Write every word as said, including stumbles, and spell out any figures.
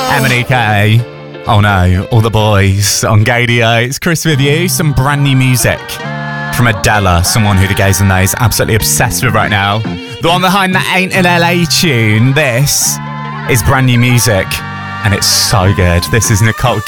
Emily K. Oh no, all the boys on Gadio. It's Chris with you. Some brand new music from Adela, someone who the gays and theys absolutely obsessed with right now. The one behind that Ain't in L A tune. This is brand new music, and it's so good. This is Nicole